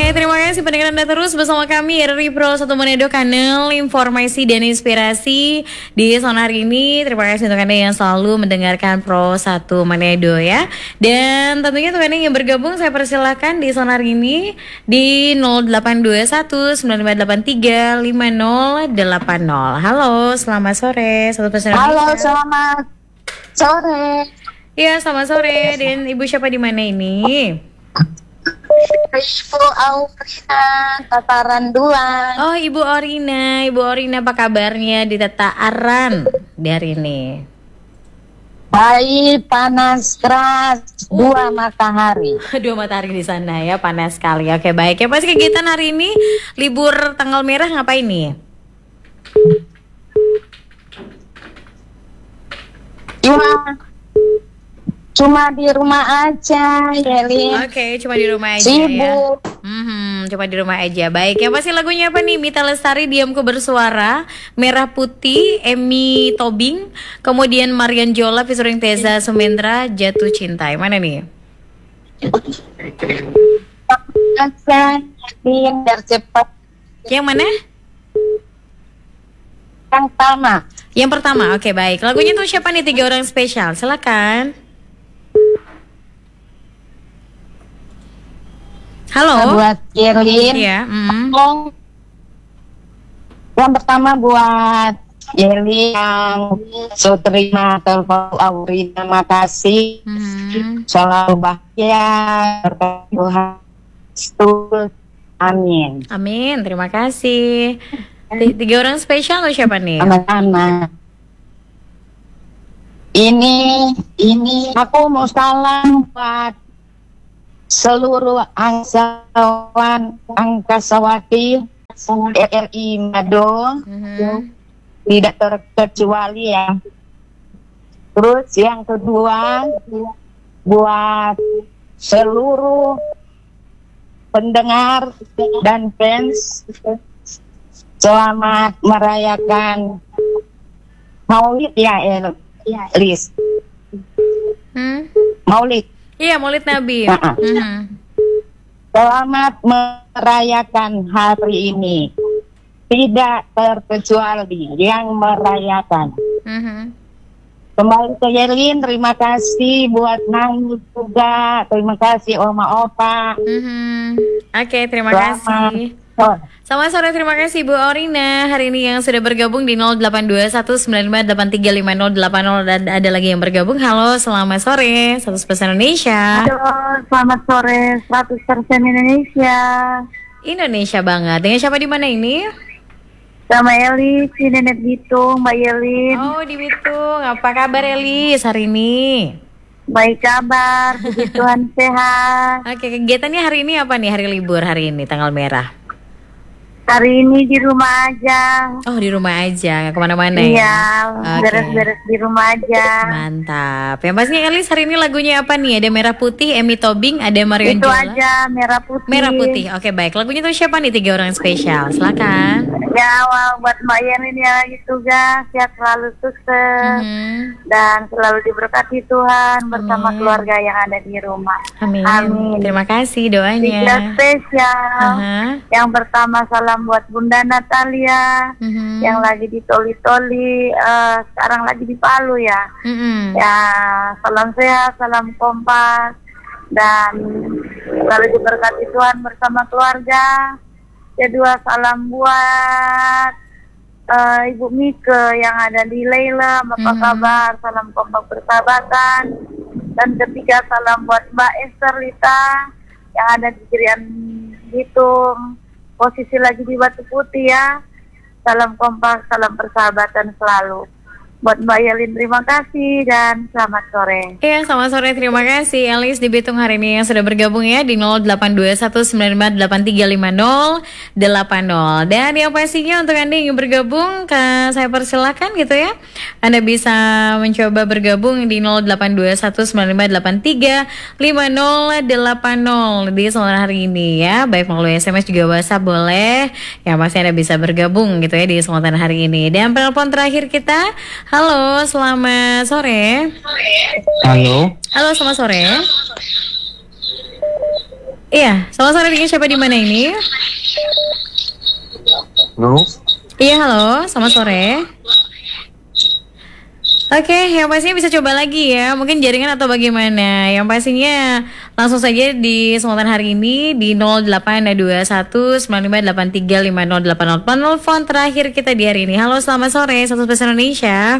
terima kasih pendengar Anda terus bersama kami RRI Pro 1 Manado, kanal informasi dan inspirasi di zona hari ini. Terima kasih untuk Anda yang selalu mendengarkan Pro 1 Manado ya. Dan tentunya untuk Anda yang bergabung, saya persilahkan di zona hari ini di 0821 9583 5080. Halo, selamat sore. Satu pesan. Halo, selamat sore. Iya, selamat sore. Dan Ibu siapa di mana ini? Ibu Aurina, Tataran Duan. Oh, Ibu Orina. Ibu Orina, apa kabarnya di Tataran di hari ini? Baik, panas keras, dua matahari. Dua matahari di sana ya, panas sekali. Oke, baik. Ya, pasti kegiatan hari ini libur tanggal merah ngapain nih? Cuma di rumah aja, Yelin. Oke, cuma di rumah aja Sibuk. ya. Cuma di rumah aja. Baik, yang pasti lagunya apa nih? Mita Lestari, Diamku Bersuara, Merah Putih, Emmy Tobing, kemudian Marian Jola, featuring Teza Sumendra, Jatuh Cinta. Mana nih? Aja, biar cepat. Yang mana? Yang pertama. Yang pertama, oke baik. Lagunya tuh siapa nih? 3 orang spesial, silakan. Halo. Buat Yelin. Iya. Yang pertama buat Yelin yang terima telepon Aurina, makasih. Selalu bahagia, berkat Tuhan. Amin. Amin, terima kasih. 3 orang spesial atau siapa nih? Sama-sama. Ini aku mau salam buat seluruh angkasawati RRI Manado, tidak terkecuali ya. Terus yang kedua buat seluruh pendengar dan fans, selamat merayakan Maulid ya, Elis. Maulid. Iya, Maulid Nabi. Selamat merayakan hari ini. Tidak terkecuali yang merayakan. Kembali ke Yelin, terima kasih buat Nang juga. Terima kasih Oma Opa. Oke, terima kasih. Selamat sore, terima kasih Bu Orina. Hari ini yang sudah bergabung di 082195835080, dan ada lagi yang bergabung. Halo, selamat sore. 100% Indonesia. Halo, selamat sore. 100% Indonesia. Indonesia banget. Dengan siapa di mana ini? Sama Elis, di Nenek Bitung, Mbak Yelin. Oh, di Bitung. Apa kabar Elis hari ini? Baik kabar, puji Tuhan sehat. Oke, kegiatannya hari ini apa nih? Hari libur hari ini, tanggal merah. Hari ini di rumah aja. Oh, di rumah aja, nggak kemana-mana ya? Iya, beres-beres di rumah aja. Mantap. Yang pastinya Elis hari ini lagunya apa nih? Ada Merah Putih, Emmy Tobing, ada Marion Itu Jola. aja, Merah Putih. Merah Putih, oke baik. Lagunya tuh siapa nih? 3 orang spesial, silakan. Ya, buat Mbak Yelin yang lagi tugas, sehat selalu, sukses. Dan selalu diberkati Tuhan bersama keluarga yang ada di rumah. Amin. Terima kasih doanya. 3 spesial. Yang pertama salam buat Bunda Natalia yang lagi di Toli-Toli, sekarang lagi di Palu ya. Ya, salam sehat, salam kompas, dan selalu diberkati Tuhan bersama keluarga. Kedua, salam buat Ibu Mike yang ada di Leila, apa kabar? Salam kompak persahabatan. Dan ketiga, salam buat Mbak Esther Lita yang ada di Jirian Bitung, posisi lagi di Batu Putih ya. Salam kompak, salam persahabatan selalu. Buat Mbak Yelin, terima kasih dan selamat sore. Iya, selamat sore, terima kasih Elis di Bitung hari ini yang sudah bergabung ya di 082195835080. Dan yang pastinya untuk Anda yang bergabung, saya persilakan gitu ya. Anda bisa mencoba bergabung di 082195835080 di sore hari ini ya. Baik melalui SMS juga WhatsApp boleh. Yang pasti Anda bisa bergabung gitu ya di kesempatan hari ini. Dan penelpon terakhir kita. Halo, selamat sore. Halo. Halo, selamat sore. Iya, selamat sore dengan siapa di mana ini? Halo. Iya, halo, selamat sore. Oke, yang pastinya bisa coba lagi ya, mungkin jaringan atau bagaimana. Yang pastinya langsung saja di kesempatan hari ini di 082195835080 penelpon terakhir kita di hari ini. Halo, selamat sore, Satu Bahasa Indonesia.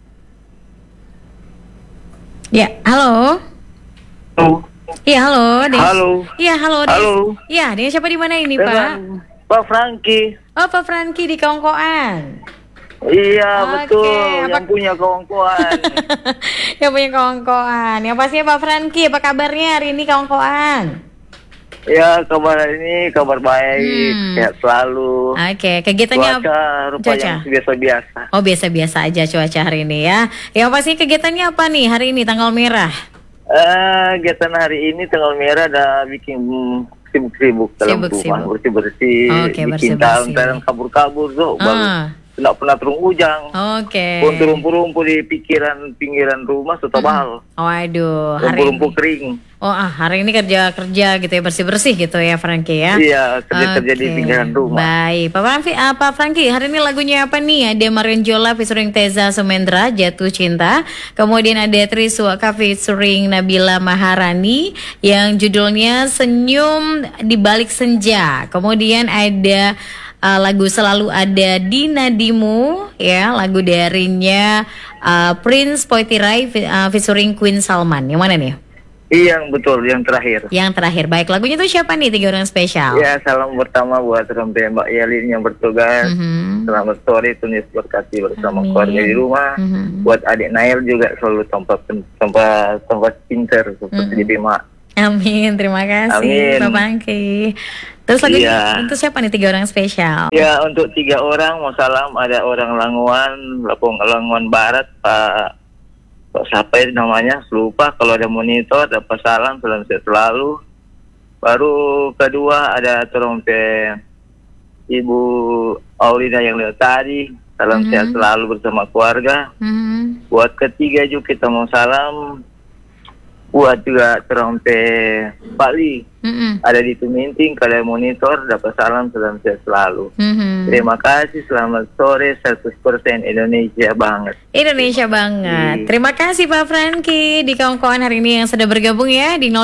Ya, halo. Halo. Iya, halo. Halo. Iya, halo. Halo. Iya, dengan siapa di mana ini, Pak? Pak Franky. Oh, Pak Franky di Kongkoan. Iya, Oke, betul. Yang punya kawan-kawan. Yang punya kawan-kawan. Yang pastinya Pak Franky, apa kabarnya hari ini kawan-kawan? Ya, kabar ini kabar baik, sehat selalu. Oke, kegiatannya cuaca rupanya biasa-biasa. Oh, biasa-biasa aja cuaca hari ini ya. Yang pasti kegiatannya apa nih hari ini tanggal merah? Kegiatan hari ini tanggal merah ada bikin sibuk-sibuk dalam rumah, bersih-bersih, bikin dalam kabur-kabur tuh, baru tidak pernah turun hujan. Pun rumput-rumput di pinggiran rumah sudah bahal. Waduh, rumput kering. Oh, hari ini kerja gitu ya, bersih-bersih gitu ya Franky ya. Iya, kerja di pinggiran rumah. Baik, Pak Franky, hari ini lagunya apa nih? Ada Marion Jola featuring Teza Sumendra, Jatuh Cinta. Kemudian ada Triswaka featuring Nabila Maharani yang judulnya Senyum di Balik Senja. Kemudian ada lagu Selalu Ada di Nadimu ya, lagu darinya Prince Poitirai featuring Queen Salman. Yang mana nih? Iya, betul, yang terakhir. Yang terakhir. Baik, lagunya itu siapa nih 3 orang spesial? Ya, salam pertama buat sampai Mbak Yalin yang bertugas. Selamat sore, Tunis berkati bersama keluarga di rumah. Buat adik Nail juga selalu tempat pinter seperti di Bima. Amin, terima kasih Pak Franky. Terus lagi untuk siapa nih 3 orang spesial? Ya, untuk 3 orang mau salam, ada orang Languan Barat, Pak siapa itu namanya, lupa. Kalau ada monitor dapat salam sehat selalu. Baru kedua ada trompet Ibu Aulina yang lihat tadi, salam sehat selalu bersama keluarga. Buat ketiga juga kita mau salam buat juga trompet Pak Li. Ada di Tuminting, kalau monitor dapat salam sehat selalu. Terima kasih, selamat sore, 100% Indonesia banget. Indonesia banget. Terima kasih Pak Franky di kawan-kawan hari ini yang sudah bergabung ya di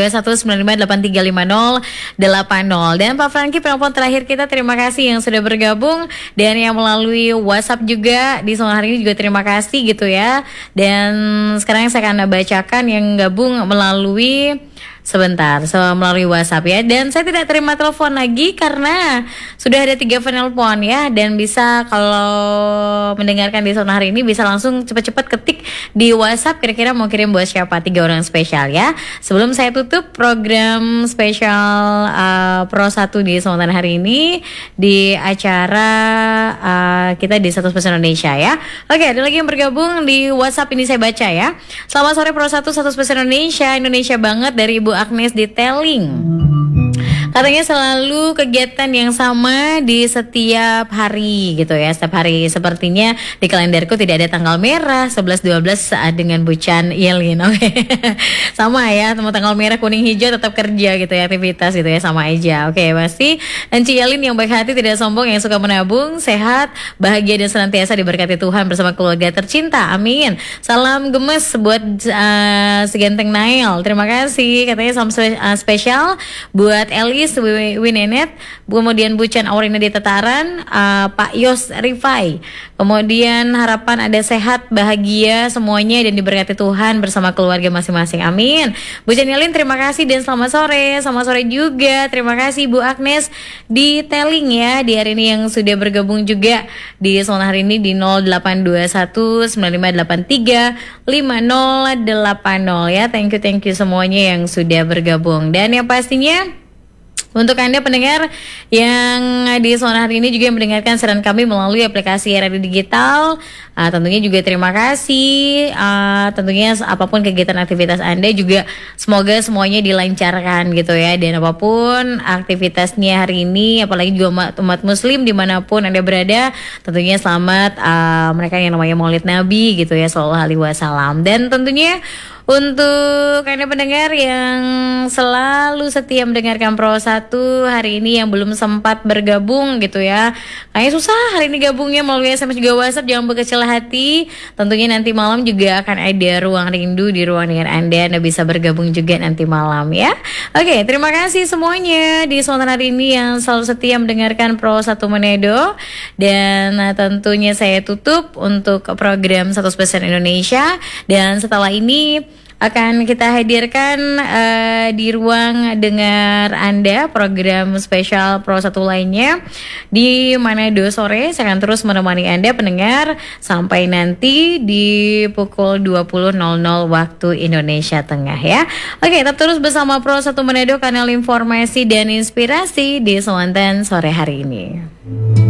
082195835080. Dan Pak Franky penelpon terakhir kita, terima kasih yang sudah bergabung dan yang melalui WhatsApp juga di sore hari ini juga terima kasih gitu ya. Dan sekarang saya akan bacakan yang gabung melalui melalui WhatsApp ya. Dan saya tidak terima telepon lagi karena sudah ada 3 penelpon ya. Dan bisa kalau mendengarkan di sore hari ini bisa langsung cepat-cepat ketik di WhatsApp kira-kira mau kirim buat siapa 3 orang spesial ya. Sebelum saya tutup program spesial Pro 1 di kesempatan hari ini di acara kita di Satu Bahasa Indonesia ya. Oke, ada lagi yang bergabung di WhatsApp ini saya baca ya. Selamat sore Pro 1 Satu Bahasa Indonesia banget dari Ibu Agnes di Telling. Katanya selalu kegiatan yang sama di setiap hari gitu ya. Setiap hari sepertinya di kalenderku tidak ada tanggal merah 11-12 saat dengan Bucan Yelin. Oke. Sama ya, temu tanggal merah kuning hijau tetap kerja gitu ya, aktivitas gitu ya, sama aja. Oke, pasti Enci Yelin yang baik hati, tidak sombong, yang suka menabung, sehat, bahagia dan senantiasa diberkati Tuhan bersama keluarga tercinta. Amin. Salam gemes buat seganteng Nail. Terima kasih. Katanya salam spesial buat Elis Winenet, kemudian Bucan Aurina di Tataran, Pak Yos Rifai. Kemudian harapan ada sehat, bahagia semuanya dan diberkati Tuhan bersama keluarga masing-masing. Amin. Bucan Yelin terima kasih dan selamat sore. Selamat sore juga. Terima kasih Bu Agnes di Telling ya di hari ini yang sudah bergabung juga di sore hari ini di 082195835080 ya. Thank you semuanya yang sudah bergabung. Dan yang pastinya untuk Anda pendengar yang di sore hari ini juga yang mendengarkan siaran kami melalui aplikasi radio digital, tentunya juga terima kasih. Tentunya apapun kegiatan aktivitas Anda juga semoga semuanya dilancarkan gitu ya. Dan apapun aktivitasnya hari ini, apalagi juga umat muslim dimanapun Anda berada, tentunya selamat mereka yang namanya Maulid Nabi gitu ya, sallallahu alaihi wasallam. Dan tentunya Untuk Anda pendengar yang selalu setia mendengarkan Pro 1 hari ini yang belum sempat bergabung gitu ya, kayaknya susah hari ini gabungnya melalui SMS juga WhatsApp, jangan berkecil hati. Tentunya nanti malam juga akan ada Ruang Rindu di ruang dengan Anda bisa bergabung juga nanti malam ya. Oke, terima kasih semuanya di kesempatan hari ini yang selalu setia mendengarkan Pro 1 Manado. Dan tentunya saya tutup untuk program Satu Spesial Indonesia. Dan setelah ini akan kita hadirkan di ruang dengar Anda program spesial Pro 1 lainnya di Manado sore. Saya akan terus menemani Anda pendengar sampai nanti di pukul 20.00 waktu Indonesia Tengah ya. Oke, tetap terus bersama Pro 1 Manado, kanal informasi dan inspirasi di Swanten sore hari ini.